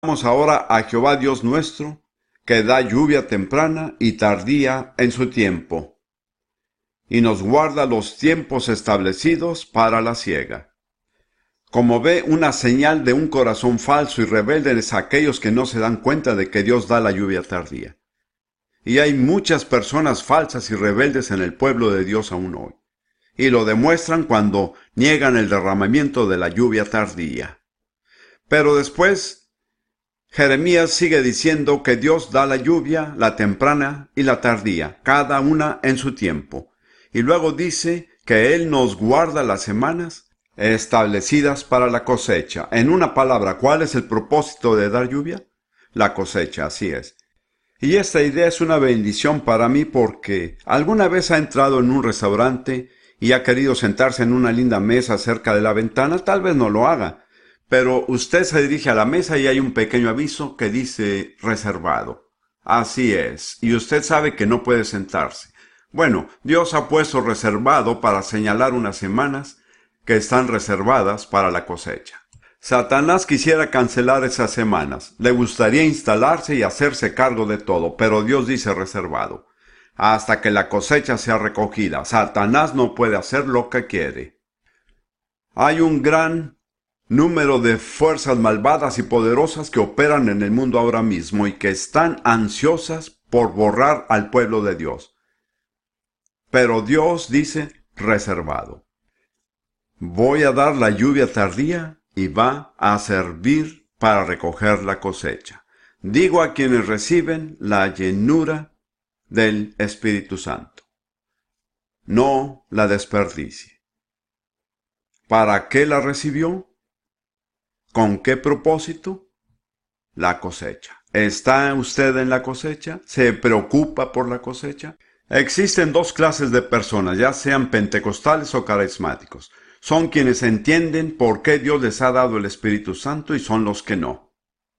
Vamos ahora a Jehová Dios nuestro, que da lluvia temprana y tardía en su tiempo, y nos guarda los tiempos establecidos para la siega. Como ve, una señal de un corazón falso y rebelde es aquellos que no se dan cuenta de que Dios da la lluvia tardía. Y hay muchas personas falsas y rebeldes en el pueblo de Dios aún hoy, y lo demuestran cuando niegan el derramamiento de la lluvia tardía. Pero después, Jeremías sigue diciendo que Dios da la lluvia, la temprana y la tardía, cada una en su tiempo. Y luego dice que Él nos guarda las semanas establecidas para la cosecha. En una palabra, ¿cuál es el propósito de dar lluvia? La cosecha, así es. Y esta idea es una bendición para mí porque alguna vez ha entrado en un restaurante y ha querido sentarse en una linda mesa cerca de la ventana. Tal vez no lo haga, pero usted se dirige a la mesa y hay un pequeño aviso que dice reservado. Así es, y usted sabe que no puede sentarse. Bueno, Dios ha puesto reservado para señalar unas semanas que están reservadas para la cosecha. Satanás quisiera cancelar esas semanas. Le gustaría instalarse y hacerse cargo de todo, pero Dios dice reservado. Hasta que la cosecha sea recogida, Satanás no puede hacer lo que quiere. Hay un gran número de fuerzas malvadas y poderosas que operan en el mundo ahora mismo y que están ansiosas por borrar al pueblo de Dios. Pero Dios dice reservado. Voy a dar la lluvia tardía y va a servir para recoger la cosecha. Digo a quienes reciben la llenura del Espíritu Santo. No la desperdicie. ¿Para qué la recibió? ¿Con qué propósito? La cosecha. ¿Está usted en la cosecha? ¿Se preocupa por la cosecha? Existen dos clases de personas, ya sean pentecostales o carismáticos. Son quienes entienden por qué Dios les ha dado el Espíritu Santo y son los que no.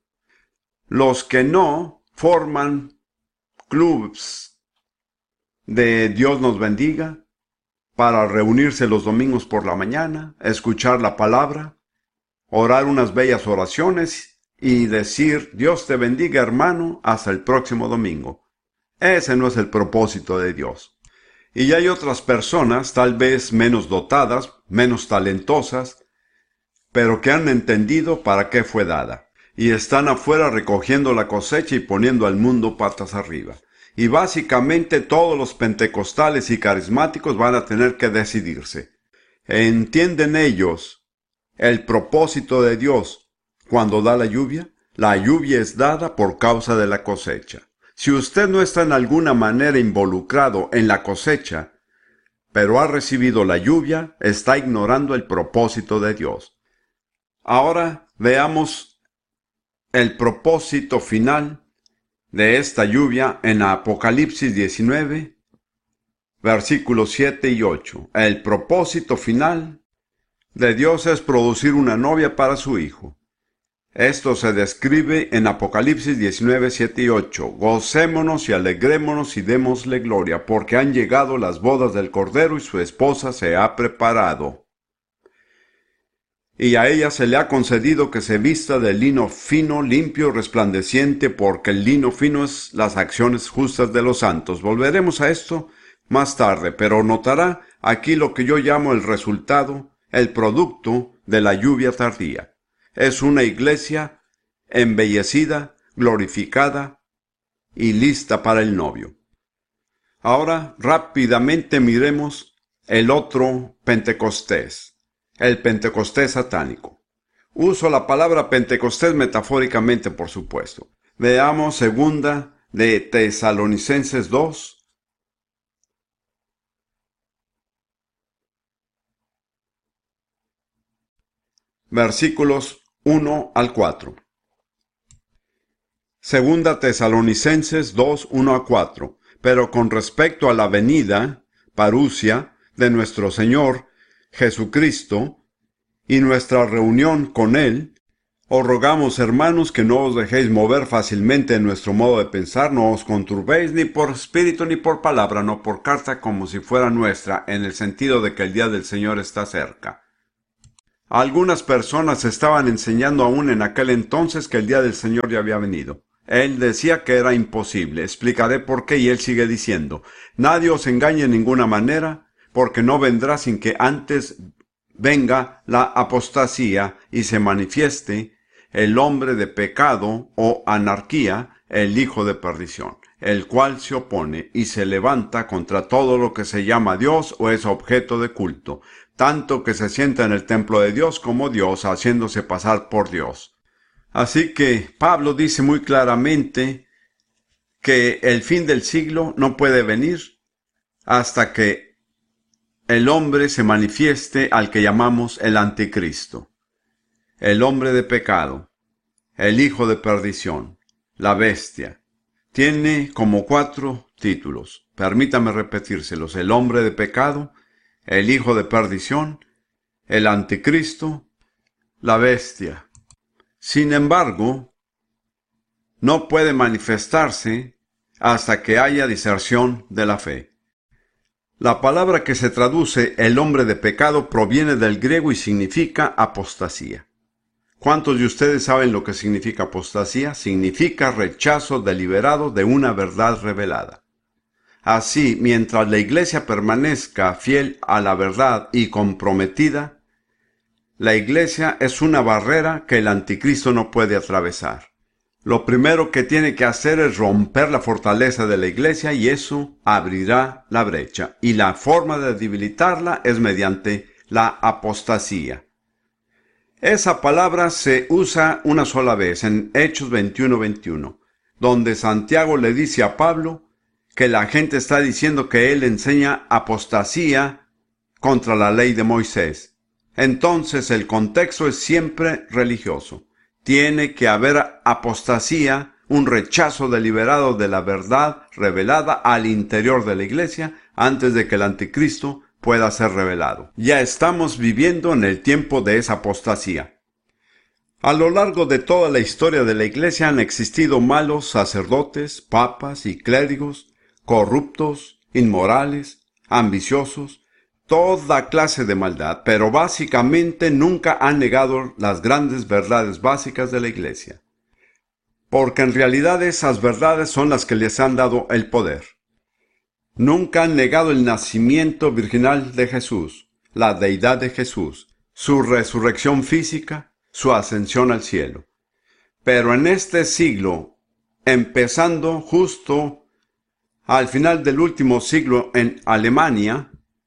Los que no forman clubs de Dios nos bendiga para reunirse los domingos por la mañana, escuchar la palabra, orar unas bellas oraciones y decir Dios te bendiga hermano hasta el próximo domingo. Ese no es el propósito de Dios. Y hay otras personas, tal vez menos dotadas, menos talentosas, pero que han entendido para qué fue dada. Y están afuera recogiendo la cosecha y poniendo al mundo patas arriba. Y básicamente todos los pentecostales y carismáticos van a tener que decidirse. ¿Entienden ellos el propósito de Dios cuando da la lluvia? La lluvia es dada por causa de la cosecha. Si usted no está en alguna manera involucrado en la cosecha, pero ha recibido la lluvia, está ignorando el propósito de Dios. Ahora veamos el propósito final de esta lluvia en Apocalipsis 19, versículos 7 y 8. El propósito final de Dios es producir una novia para su Hijo. Esto se describe en Apocalipsis 19, 7 y 8. Gocémonos y alegrémonos y démosle gloria, porque han llegado las bodas del Cordero y su esposa se ha preparado. Y a ella se le ha concedido que se vista de lino fino, limpio, resplandeciente, porque el lino fino es las acciones justas de los santos. Volveremos a esto más tarde, pero notará aquí lo que yo llamo el resultado, el producto de la lluvia tardía. Es una iglesia embellecida, glorificada y lista para el novio. Ahora rápidamente miremos el otro Pentecostés, el Pentecostés satánico. Uso la palabra Pentecostés metafóricamente, por supuesto. Veamos segunda de Tesalonicenses 2. Versículos 1 al 4. Segunda Tesalonicenses 2, 1 a 4. Pero con respecto a la venida, parusia, de nuestro Señor Jesucristo, y nuestra reunión con Él, os rogamos, hermanos, que no os dejéis mover fácilmente en nuestro modo de pensar, no os conturbéis ni por espíritu ni por palabra, no por carta como si fuera nuestra, en el sentido de que el día del Señor está cerca. Algunas personas estaban enseñando aún en aquel entonces que el día del Señor ya había venido. Él decía que era imposible. Explicaré por qué, y él sigue diciendo: nadie os engañe en ninguna manera, porque no vendrá sin que antes venga la apostasía y se manifieste el hombre de pecado o anarquía, el hijo de perdición, el cual se opone y se levanta contra todo lo que se llama Dios o es objeto de culto, tanto que se sienta en el templo de Dios como Dios, haciéndose pasar por Dios. Así que Pablo dice muy claramente que el fin del siglo no puede venir hasta que el hombre se manifieste al que llamamos el anticristo, el hombre de pecado, el hijo de perdición, la bestia. Tiene como 4 títulos. Permítame repetírselos: el hombre de pecado, el hijo de perdición, el anticristo, la bestia. Sin embargo, no puede manifestarse hasta que haya diserción de la fe. La palabra que se traduce el hombre de pecado proviene del griego y significa apostasía. ¿Cuántos de ustedes saben lo que significa apostasía? Significa rechazo deliberado de una verdad revelada. Así, mientras la iglesia permanezca fiel a la verdad y comprometida, la iglesia es una barrera que el anticristo no puede atravesar. Lo primero que tiene que hacer es romper la fortaleza de la iglesia, y eso abrirá la brecha. Y la forma de debilitarla es mediante la apostasía. Esa palabra se usa una sola vez en Hechos 21:21, donde Santiago le dice a Pablo que la gente está diciendo que él enseña apostasía contra la ley de Moisés. Entonces el contexto es siempre religioso. Tiene que haber apostasía, un rechazo deliberado de la verdad revelada al interior de la iglesia antes de que el anticristo pueda ser revelado. Ya estamos viviendo en el tiempo de esa apostasía. A lo largo de toda la historia de la iglesia han existido malos sacerdotes, papas y clérigos, corruptos, inmorales, ambiciosos, toda clase de maldad, pero básicamente nunca han negado las grandes verdades básicas de la iglesia. Porque en realidad esas verdades son las que les han dado el poder. Nunca han negado el nacimiento virginal de Jesús, la deidad de Jesús, su resurrección física, su ascensión al cielo. Pero en este siglo, empezando justo al final del último siglo en Alemania,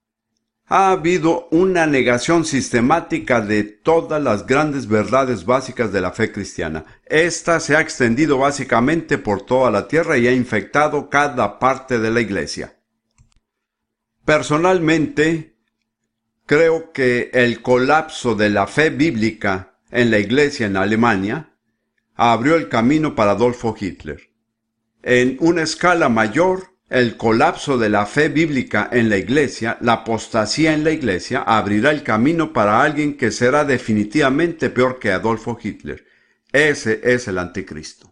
ha habido una negación sistemática de todas las grandes verdades básicas de la fe cristiana. Esta se ha extendido básicamente por toda la tierra y ha infectado cada parte de la iglesia. Personalmente, creo que el colapso de la fe bíblica en la iglesia en Alemania abrió el camino para Adolfo Hitler. En una escala mayor, el colapso de la fe bíblica en la iglesia, la apostasía en la iglesia, abrirá el camino para alguien que será definitivamente peor que Adolfo Hitler. Ese es el anticristo.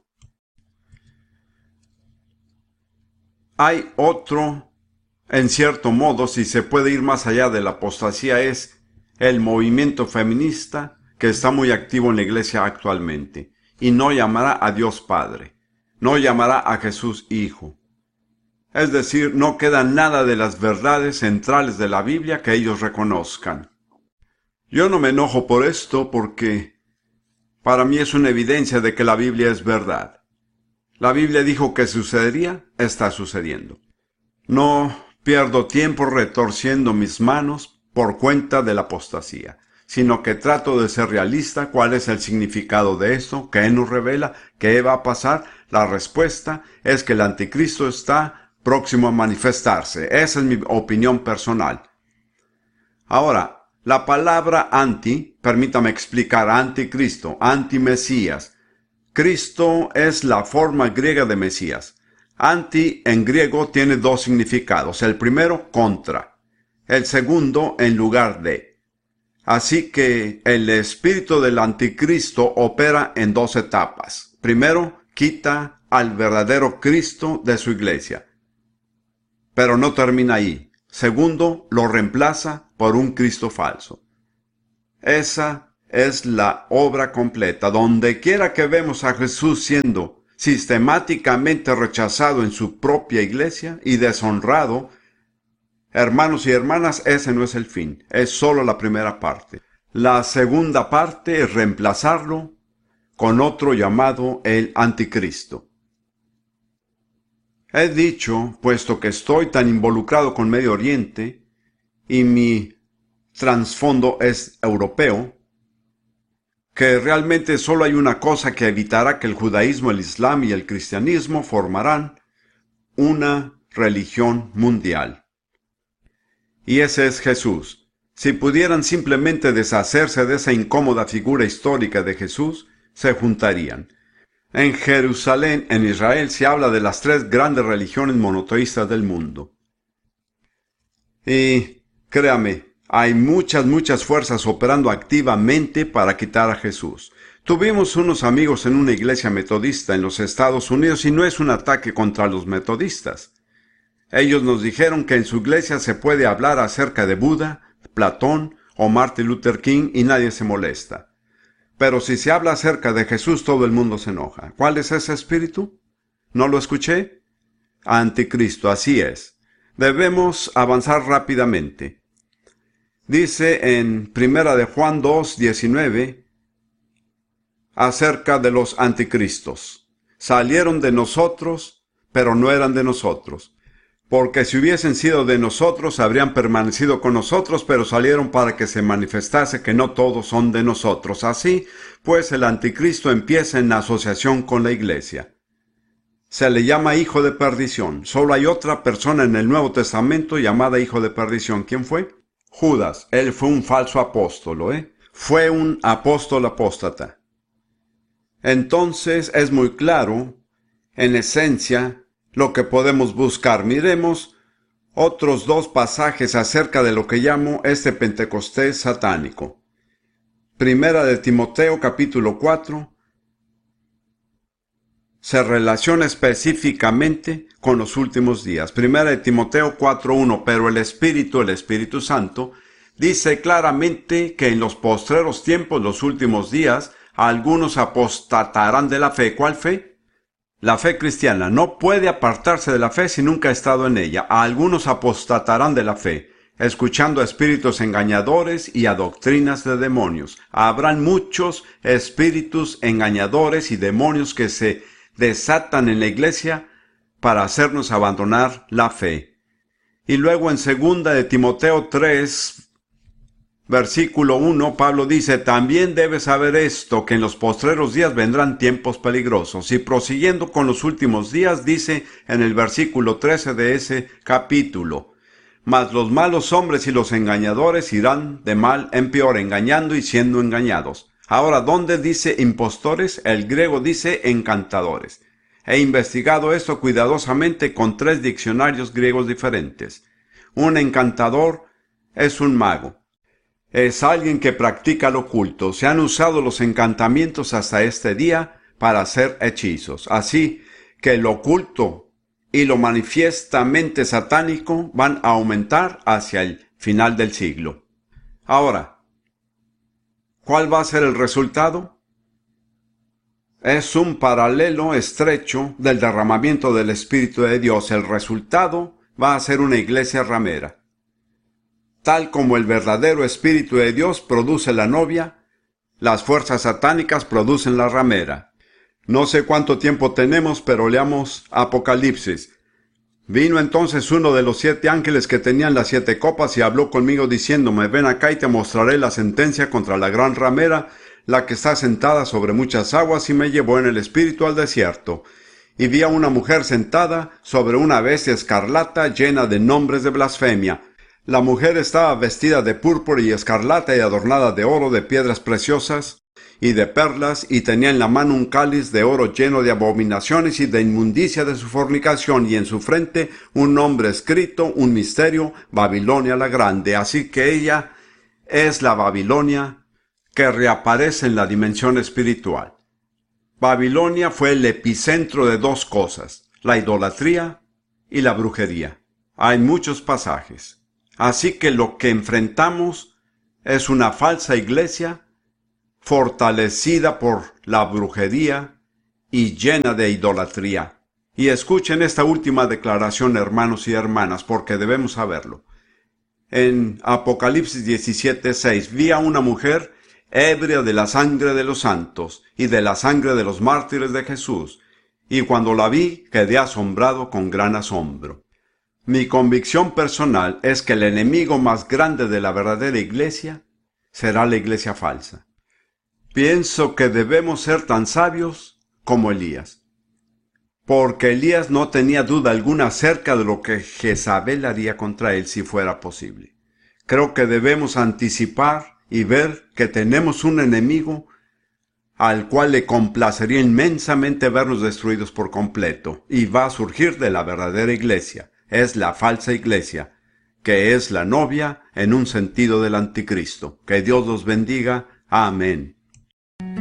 Hay otro, en cierto modo, si se puede ir más allá de la apostasía, es el movimiento feminista que está muy activo en la iglesia actualmente, y no llamará a Dios Padre, no llamará a Jesús Hijo. Es decir, no queda nada de las verdades centrales de la Biblia que ellos reconozcan. Yo no me enojo por esto porque para mí es una evidencia de que la Biblia es verdad. La Biblia dijo que sucedería, está sucediendo. No pierdo tiempo retorciendo mis manos por cuenta de la apostasía, sino que trato de ser realista. ¿Cuál es el significado de esto? ¿Qué nos revela? ¿Qué va a pasar? La respuesta es que el anticristo está próximo a manifestarse. Esa es mi opinión personal. Ahora, la palabra anti, permítame explicar: anticristo, antimesías. Cristo es la forma griega de Mesías. Anti en griego tiene 2 significados. El primero, contra. El segundo, en lugar de. Así que el espíritu del anticristo opera en 2 etapas. Primero, quita al verdadero Cristo de su iglesia. Pero no termina ahí. Segundo, lo reemplaza por un Cristo falso. Esa es la obra completa. Donde quiera que vemos a Jesús siendo sistemáticamente rechazado en su propia iglesia y deshonrado, hermanos y hermanas, ese no es el fin, es solo la primera parte. La segunda parte es reemplazarlo con otro llamado el anticristo. He dicho, puesto que estoy tan involucrado con Medio Oriente y mi trasfondo es europeo, que realmente solo hay una cosa que evitará que el judaísmo, el islam y el cristianismo formarán una religión mundial. Y ese es Jesús. Si pudieran simplemente deshacerse de esa incómoda figura histórica de Jesús, se juntarían. En Jerusalén, en Israel, se habla de las 3 grandes religiones monoteístas del mundo. Y créame, hay muchas fuerzas operando activamente para quitar a Jesús. Tuvimos unos amigos en una iglesia metodista en los Estados Unidos y no es un ataque contra los metodistas. Ellos nos dijeron que en su iglesia se puede hablar acerca de Buda, Platón o Martin Luther King y nadie se molesta. Pero si se habla acerca de Jesús, todo el mundo se enoja. ¿Cuál es ese espíritu? ¿No lo escuché? Anticristo, así es. Debemos avanzar rápidamente. Dice en 1 de Juan 2:19 acerca de los anticristos. Salieron de nosotros, pero no eran de nosotros. Porque si hubiesen sido de nosotros, habrían permanecido con nosotros, pero salieron para que se manifestase que no todos son de nosotros. Así, pues el anticristo empieza en asociación con la iglesia. Se le llama hijo de perdición. Solo hay otra persona en el Nuevo Testamento llamada hijo de perdición. ¿Quién fue? Judas. Él fue un falso apóstolo, Fue un apóstol apóstata. Entonces es muy claro, en esencia, lo que podemos buscar. Miremos otros 2 pasajes acerca de lo que llamo este Pentecostés satánico. Primera de Timoteo capítulo 4 se relaciona específicamente con los últimos días. Primera de Timoteo 4:1, pero el Espíritu Santo, dice claramente que en los postreros tiempos, los últimos días, algunos apostatarán de la fe. ¿Cuál fe? La fe cristiana. No puede apartarse de la fe si nunca ha estado en ella. A algunos apostatarán de la fe, escuchando a espíritus engañadores y a doctrinas de demonios. Habrán muchos espíritus engañadores y demonios que se desatan en la iglesia para hacernos abandonar la fe. Y luego en 2 de Timoteo 3, versículo 1, Pablo dice, también debes saber esto, que en los postreros días vendrán tiempos peligrosos. Y prosiguiendo con los últimos días, dice en el versículo 13 de ese capítulo, mas los malos hombres y los engañadores irán de mal en peor, engañando y siendo engañados. Ahora, ¿dónde dice impostores? El griego dice encantadores. He investigado esto cuidadosamente con 3 diccionarios griegos diferentes. Un encantador es un mago. Es alguien que practica lo oculto. Se han usado los encantamientos hasta este día para hacer hechizos. Así que lo oculto y lo manifiestamente satánico van a aumentar hacia el final del siglo. Ahora, ¿cuál va a ser el resultado? Es un paralelo estrecho del derramamiento del Espíritu de Dios. El resultado va a ser una iglesia ramera. Tal como el verdadero Espíritu de Dios produce la novia, las fuerzas satánicas producen la ramera. No sé cuánto tiempo tenemos, pero leamos Apocalipsis. Vino entonces uno de los 7 ángeles que tenían las 7 copas y habló conmigo diciéndome, ven acá y te mostraré la sentencia contra la gran ramera, la que está sentada sobre muchas aguas, y me llevó en el espíritu al desierto. Y vi a una mujer sentada sobre una bestia escarlata llena de nombres de blasfemia. La mujer estaba vestida de púrpura y escarlata y adornada de oro, de piedras preciosas y de perlas, y tenía en la mano un cáliz de oro lleno de abominaciones y de inmundicia de su fornicación, y en su frente un nombre escrito, un misterio, Babilonia la Grande. Así que ella es la Babilonia que reaparece en la dimensión espiritual. Babilonia fue el epicentro de 2 cosas, la idolatría y la brujería. Hay muchos pasajes. Así que lo que enfrentamos es una falsa iglesia fortalecida por la brujería y llena de idolatría. Y escuchen esta última declaración, hermanos y hermanas, porque debemos saberlo. En Apocalipsis 17:6 vi a una mujer ebria de la sangre de los santos y de la sangre de los mártires de Jesús, y cuando la vi quedé asombrado con gran asombro. Mi convicción personal es que el enemigo más grande de la verdadera iglesia será la iglesia falsa. Pienso que debemos ser tan sabios como Elías, porque Elías no tenía duda alguna acerca de lo que Jezabel haría contra él si fuera posible. Creo que debemos anticipar y ver que tenemos un enemigo al cual le complacería inmensamente vernos destruidos por completo, y va a surgir de la verdadera iglesia. Es la falsa iglesia, que es la novia en un sentido del anticristo. Que Dios los bendiga. Amén.